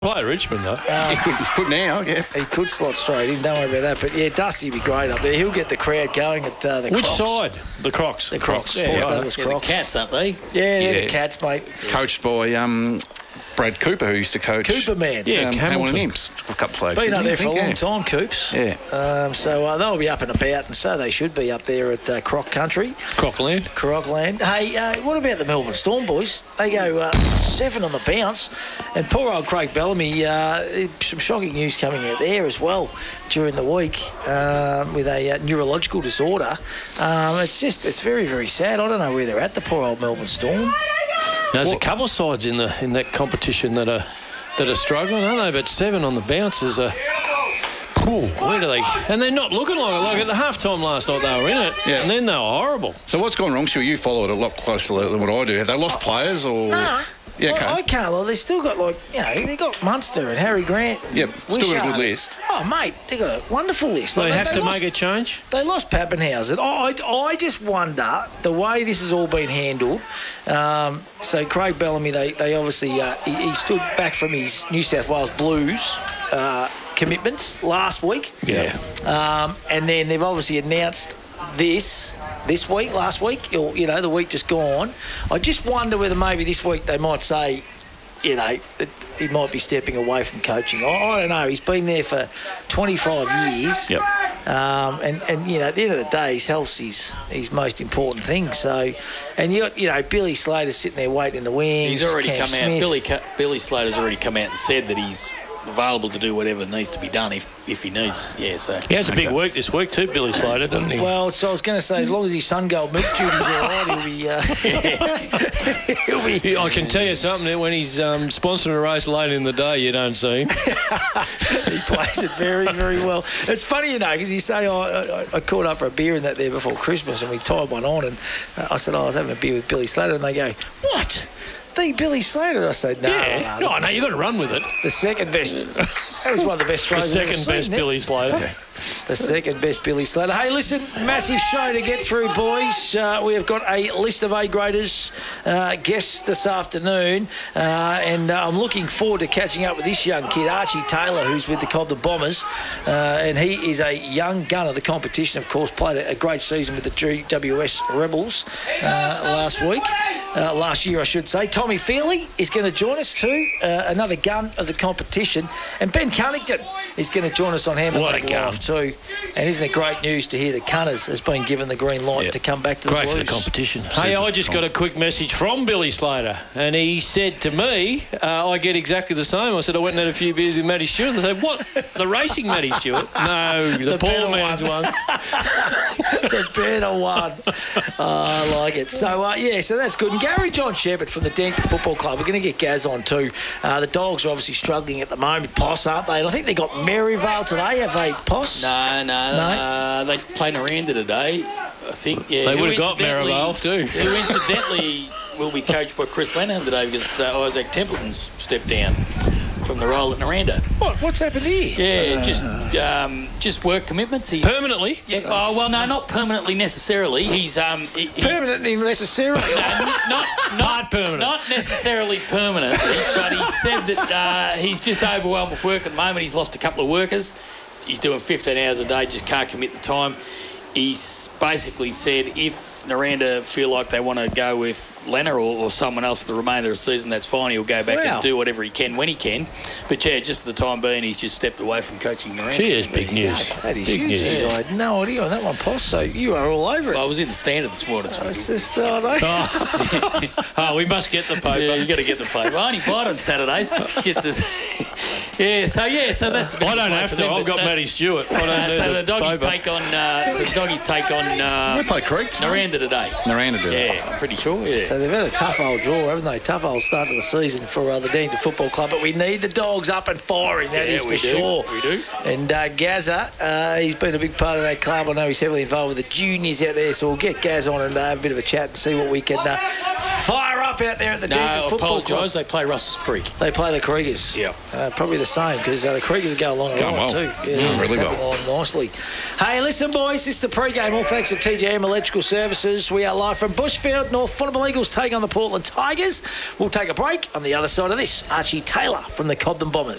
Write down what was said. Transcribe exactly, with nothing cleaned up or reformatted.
Play at Richmond, though. Um, he, could, he could now, yeah. He could slot straight in, don't worry about that. But, yeah, Dusty would be great up there. He'll get the crowd going at uh, the Which Crocs. side? The Crocs. The Crocs. Yeah, Port yeah, Douglas Yeah, Crocs. the Cats, aren't they? Yeah, they're Yeah. the Cats, mate. Coached by um, Brad Cooper, who used to coach Cooper, man. Yeah, um, Hamilton. Hamilton Imps a couple of places. Been up didn't there he, for a I long think, time, Coops. Yeah. Um, so uh, they'll be up and about, and so they should be up there at uh, Croc Country, Crockland. Crockland. Hey, uh, what about the Melbourne Storm boys? They go uh, seven on the bounce, and poor old Craig Bellamy. Uh, some shocking news coming out there as well during the week um, with a uh, neurological disorder. Um, it's just, it's very, very sad. I don't know where they're at. The poor old Melbourne Storm. Now, there's a couple of sides in the in that competition that are that are struggling, aren't they? But seven on the bounce is a. Ooh, where do they? And they're not looking like it. Like at the half time last night, they were in it, Yeah. and then they were horrible. So what's gone wrong, Stu? You follow it a lot closer than what I do. Have they lost players or? Nah. Yeah, Well, okay. I can't. Well, they've still got, like, you know, they've got Munster and Harry Grant. Yep, still got a Wishart. good list. Oh, mate, they've got a wonderful list. They Like, have to lost, make a change. They lost Pappenhausen. I, I, I just wonder the way this has all been handled. Um, so Craig Bellamy, they, they obviously uh, he, he stood back from his New South Wales Blues uh, commitments last week. Yeah. Um, and then they've obviously announced this this week, last week, or, you know, the week just gone. I just wonder whether maybe this week they might say, you know, that he might be stepping away from coaching. I, I don't know. He's been there for twenty-five years. Yep. Um, and, and, you know, at the end of the day, his health's his, his most important thing. So, and you got, you know, Billy Slater sitting there waiting in the wings. He's already Cam come Smith. out. Billy Ca- Billy Slater's already come out and said that he's available to do whatever needs to be done if, if he needs. Yeah, so. He has a big week this week too, Billy Slater, doesn't he? Well, so I was going to say, as long as his Sun Gold milk duty's all right, he'll be... Uh, he'll be... I can tell you something, that when he's um, sponsoring a race late in the day, you don't see him. He plays it very, very well. It's funny, you know, because you say, oh, I, I caught up for a beer in that there before Christmas, and we tied one on, and uh, I said, oh, I was having a beer with Billy Slater, and they go, what? The Billy Slater? I said, no, Yeah. no, No, no, you've got to run with it. the second best. That was one of the best The throws I've second ever seen, best isn't it? Billy Slater. The second best Billy Slater. Hey, listen, massive show to get through, boys. Uh, we have got a list of A-graders uh, guests this afternoon, uh, and uh, I'm looking forward to catching up with this young kid, Archie Taylor, who's with the Cobden Bombers, uh, and he is a young gun of the competition, of course, played a, a great season with the G W S Rebels uh, last week, uh, last year, I should say. Tommy Feely is going to join us too, uh, another gun of the competition, and Ben Cunnington is going to join us on Hammer What a Live gun. too. And isn't it great news to hear that Cunners has been given the green light Yep. to come back to Great the for Blues? the competition. Hey, I just got a quick message from Billy Slater, and he said to me, uh, I get exactly the same. I said, I went and had a few beers with Matty Stewart. They said, what? The racing Matty Stewart? No, the, The poor better man's one. The better one. Oh, I like it. So, uh, yeah, so that's good. And Gary John Shepherd from the Denkton Football Club. We're going to get Gaz on too. Uh, the Dogs are obviously struggling at the moment. Poss, aren't they? And I think they got Maryvale today. Have they, Poss? No, no, uh, they play Naranda today. I think, yeah. They Who would have got incidentally- Maryvale too. Who incidentally will be coached by Chris Lennon today because uh, Isaac Templeton's stepped down from the role at Naranda. What? What's happened here? Yeah, just um, just work commitments. He's, Permanently? Yeah, oh, well, no, not permanently necessarily. He's um, he, he's, Permanently necessarily. not not permanent. not necessarily permanently, but he said that uh, he's just overwhelmed with work at the moment. He's lost a couple of workers. He's doing fifteen hours a day, just can't commit the time. He's basically said if Naranda feel like they want to go with Lenner or, or someone else for the remainder of the season, that's fine. He'll go back Wow. and do whatever he can when he can. But yeah, just for the time being, he's just stepped away from coaching Naranda. Gee, it's big news. That is Big huge. news. I had no idea on that one, Poss. So you are all over it. Well, I was in the standard this morning. It's just, oh, no. Oh, we must get the paper. Yeah, you got to get the play. Well, I only buy it on Saturdays. Just as, yeah, so yeah, so that's. A bit I of a don't play have for to. them, I've but got that- Matty Stewart. I don't Uh, need so the the doggies paper. take on. Uh, so the doggies take on. Uh, We play Creek. Naranda today. Naranda do it. Yeah, I'm pretty sure. Yeah. So they've had a tough old draw, haven't they? Tough old start to the season for uh, the Denkton Football Club. But we need the Dogs up and firing, that Yeah, is we for do. sure. We do. And uh, Gazza, uh, he's been a big part of that club. I know he's heavily involved with the juniors out there. So we'll get Gaz on and uh, have a bit of a chat and see what we can uh, fire up out there at the No, Denkton I Football Club. apologise. They play Russell's Creek. They play the Kriegers. Yeah. Uh, probably the same because uh, the Kriegers go along Going along well. too. Yeah, they're really tapping well. along nicely. Hey, listen, boys, this is the pre-game. All thanks to T J M Electrical Services. We are live from Bushfield. North Football Eagles take on the Portland Tigers. We'll take a break on the other side of this. Archie Taylor from the Cobden Bombers.